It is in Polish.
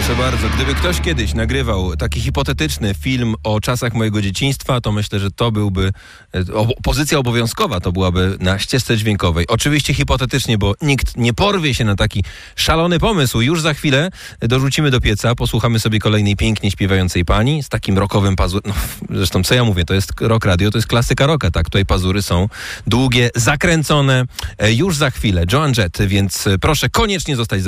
Proszę bardzo, gdyby ktoś kiedyś nagrywał taki hipotetyczny film o czasach mojego dzieciństwa, to myślę, że to byłby, pozycja obowiązkowa to byłaby na ścieżce dźwiękowej. Oczywiście hipotetycznie, bo nikt nie porwie się na taki szalony pomysł. Już za chwilę dorzucimy do pieca, posłuchamy sobie kolejnej pięknie śpiewającej pani z takim rockowym pazurem. No, zresztą co ja mówię, to jest rock radio, to jest klasyka rocka, tak? Tutaj pazury są długie, zakręcone. Już za chwilę Joan Jett, więc proszę koniecznie zostać z